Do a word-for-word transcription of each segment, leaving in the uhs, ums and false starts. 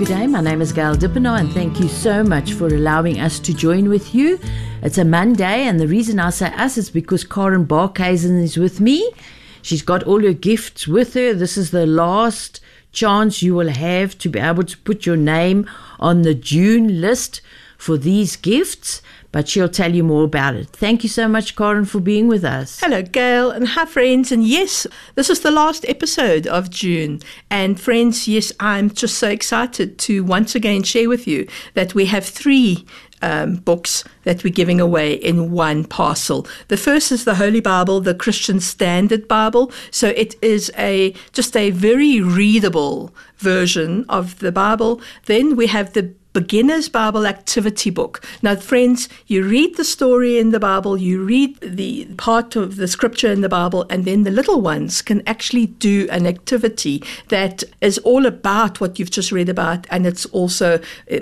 Good day, my name is Gail Dippenaar and thank you so much for allowing us to join with you. It's a Monday and the reason I say us is because Karen Barkhuizen is with me. She's got all her gifts with her. This is the last chance you will have to be able to put your name on the June list for these gifts, but she'll tell you more about it. Thank you so much, Karen, for being with us. Hello, Gail, and hi, friends. And yes, this is the last episode of June. And friends, yes, I'm just so excited to once again share with you that we have three Um, books that we're giving away in one parcel. The first is the Holy Bible, the Christian Standard Bible. So it is a just a very readable version of the Bible. Then we have the Beginner's Bible Activity Book. Now, friends, you read the story in the Bible, you read the part of the scripture in the Bible, and then the little ones can actually do an activity that is all about what you've just read about, and it's also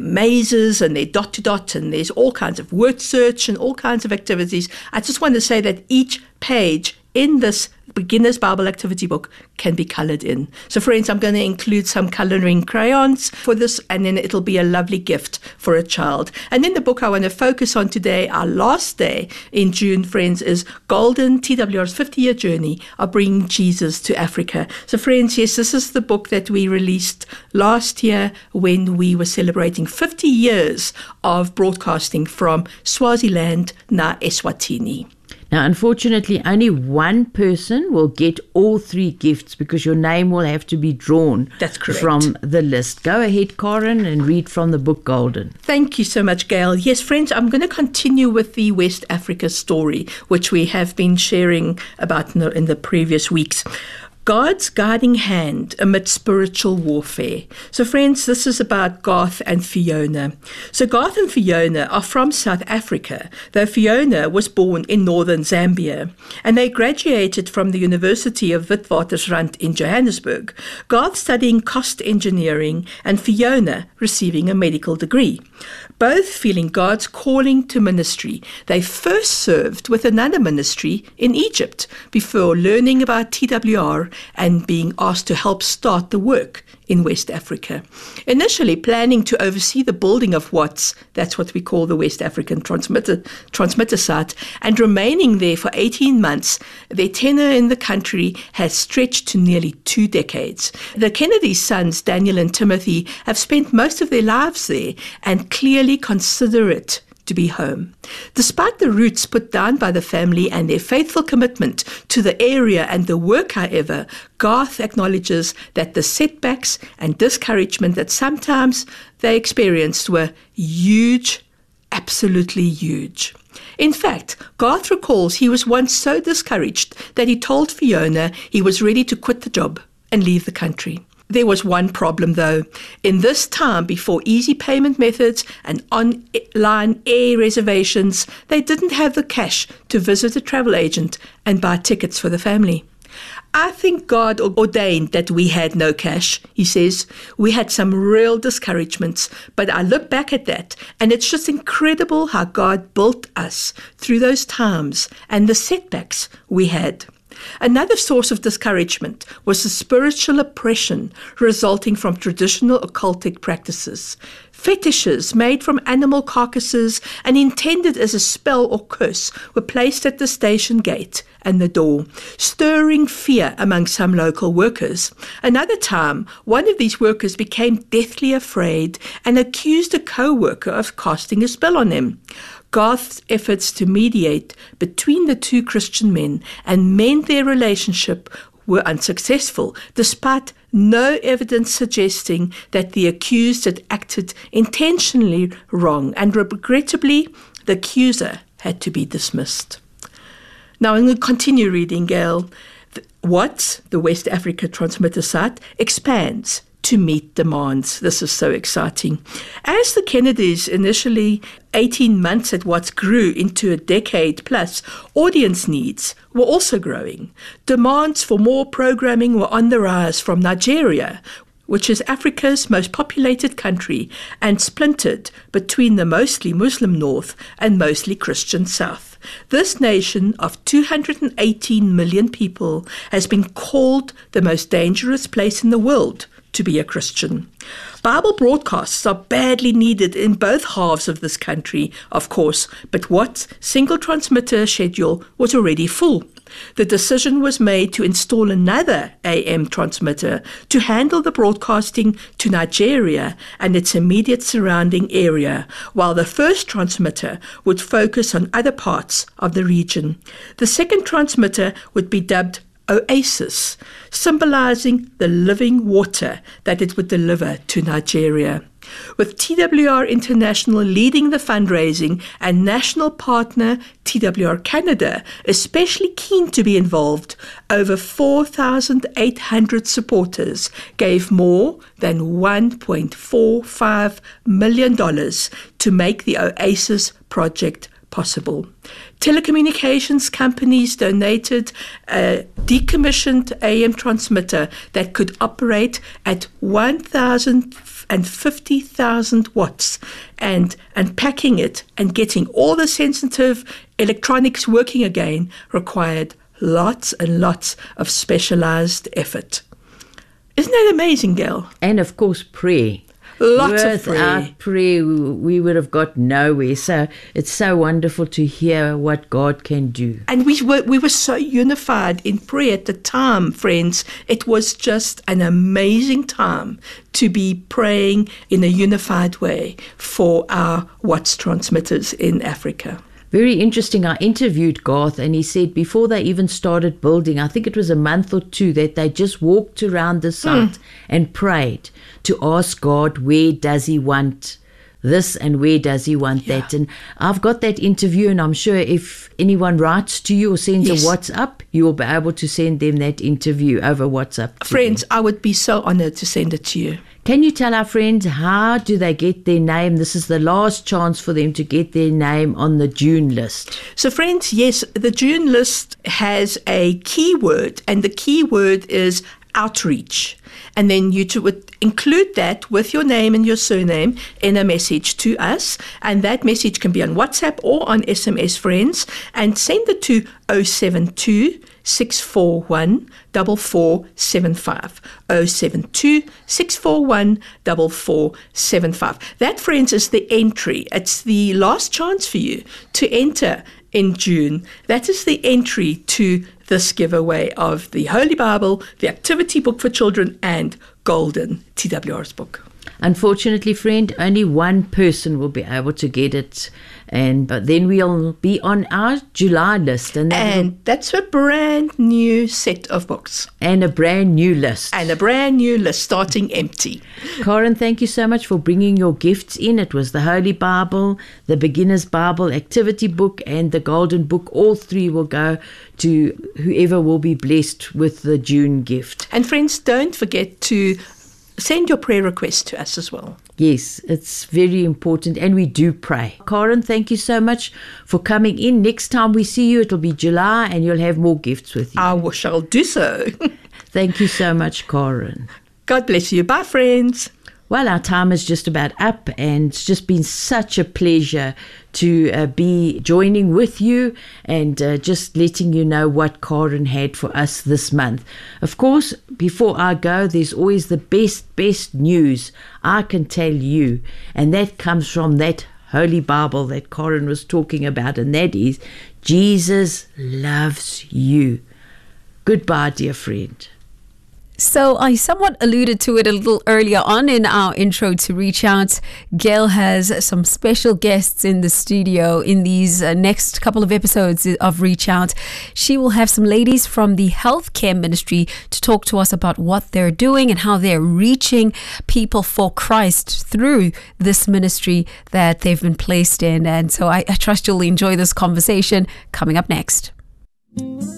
mazes, and they're dot to dot, and there's all kinds of word search and all kinds of activities. I just want to say that each page in this Beginner's Bible Activity Book can be colored in. So friends, I'm going to include some coloring crayons for this, and then it'll be a lovely gift for a child. And then the book I want to focus on today, our last day in June, friends, is Golden, T W R's fifty-year journey of bringing Jesus to Africa. So friends, yes, this is the book that we released last year when we were celebrating fifty years of broadcasting from Swaziland na Eswatini. Now, unfortunately, only one person will get all three gifts because your name will have to be drawn That's correct. from the list. Go ahead, Karen, and read from the book Golden. Thank you so much, Gail. Yes, friends, I'm going to continue with the West Africa story, which we have been sharing about in the, in the previous weeks. God's guiding hand amid spiritual warfare. So friends, this is about Garth and Fiona. So Garth and Fiona are from South Africa, though Fiona was born in northern Zambia, and they graduated from the University of Witwatersrand in Johannesburg, Garth studying cost engineering and Fiona receiving a medical degree. Both feeling God's calling to ministry, they first served with another ministry in Egypt before learning about T W R and being asked to help start the work in West Africa. Initially planning to oversee the building of WATS, that's what we call the West African Transmitter, transmitter site, and remaining there for eighteen months, their tenure in the country has stretched to nearly two decades. The Kennedy sons, Daniel and Timothy, have spent most of their lives there and clearly consider it to be home. Despite the roots put down by the family and their faithful commitment to the area and the work, however, Garth acknowledges that the setbacks and discouragement that sometimes they experienced were huge, absolutely huge. In fact, Garth recalls he was once so discouraged that he told Fiona he was ready to quit the job and leave the country. There was one problem, though. In this time, before easy payment methods and online air reservations, they didn't have the cash to visit a travel agent and buy tickets for the family. I think God ordained that we had no cash, he says. We had some real discouragements, but I look back at that, and it's just incredible how God built us through those times and the setbacks we had. Another source of discouragement was the spiritual oppression resulting from traditional occultic practices. Fetishes made from animal carcasses and intended as a spell or curse were placed at the station gate and the door, stirring fear among some local workers. Another time, one of these workers became deathly afraid and accused a co-worker of casting a spell on him. Garth's efforts to mediate between the two Christian men and mend their relationship were unsuccessful, despite no evidence suggesting that the accused had acted intentionally wrong, and regrettably, the accuser had to be dismissed. Now I'm going to continue reading, Gail. WATS, the West Africa Transmitter site, expands to meet demands. This is so exciting. As the Kennedys initially eighteen months at WATS grew into a decade plus, audience needs were also growing. Demands for more programming were on the rise from Nigeria, which is Africa's most populated country and splintered between the mostly Muslim north and mostly Christian south. This nation of two hundred eighteen million people has been called the most dangerous place in the world to be a Christian. Bible broadcasts are badly needed in both halves of this country, of course, but Watts' single transmitter schedule was already full. The decision was made to install another A M transmitter to handle the broadcasting to Nigeria and its immediate surrounding area, while the first transmitter would focus on other parts of the region. The second transmitter would be dubbed Oasis, symbolizing the living water that it would deliver to Nigeria. With T W R International leading the fundraising and national partner T W R Canada especially keen to be involved, over four thousand eight hundred supporters gave more than one point four five million dollars to make the Oasis project possible. Telecommunications companies donated a decommissioned A M transmitter that could operate at one thousand fifty thousand watts, and unpacking it and getting all the sensitive electronics working again required lots and lots of specialized effort. Isn't that amazing, Gail? And of course, prayer. Lots of prayer. Without prayer, we would have got nowhere. So it's so wonderful to hear what God can do. And we were we were so unified in prayer at the time, friends. It was just an amazing time to be praying in a unified way for our Watts transmitters in Africa. Very interesting. I interviewed Garth, and he said before they even started building, I think it was a month or two, that they just walked around the site mm. and prayed to ask God, where does he want this and where does he want yeah. that? And I've got that interview, and I'm sure if anyone writes to you or sends yes. a WhatsApp, you will be able to send them that interview over WhatsApp. Friends, them. I would be so honored to send it to you. Can you tell our friends, how do they get their name? This is the last chance for them to get their name on the June list. So friends, yes, the June list has a keyword, and the keyword is outreach. And then you to, would include that with your name and your surname in a message to us. And that message can be on WhatsApp or on S M S, friends. And send it to oh seven two, six four one, four four seven five. oh seven two, six four one, four four seven five. That, friends, is the entry. It's the last chance for you to enter in June. That is the entry to this giveaway of the Holy Bible, the activity book for children, and Golden, T W R's book. Unfortunately, friend, only one person will be able to get it, and then we'll be on our July list. And, that and that's a brand new set of books. And a brand new list. And a brand new list starting empty. Karen, thank you so much for bringing your gifts in. It was the Holy Bible, the Beginner's Bible activity book, and the Golden book. All three will go to whoever will be blessed with the June gift. And friends, don't forget to send your prayer request to us as well. Yes, it's very important, and we do pray. Karen, thank you so much for coming in. Next time we see you, it'll be July, and you'll have more gifts with you. I shall do so. Thank you so much, Karen. God bless you. Bye, friends. Well, our time is just about up, and it's just been such a pleasure to uh, be joining with you and uh, just letting you know what Karen had for us this month. Of course, before I go, there's always the best, best news I can tell you, and that comes from that Holy Bible that Karen was talking about, and that is Jesus loves you. Goodbye, dear friend. So I somewhat alluded to it a little earlier on in our intro to Reach Out. Gail has some special guests in the studio in these uh, next couple of episodes of Reach Out. She will have some ladies from the healthcare ministry to talk to us about what they're doing and how they're reaching people for Christ through this ministry that they've been placed in. And so I, I trust you'll enjoy this conversation coming up next.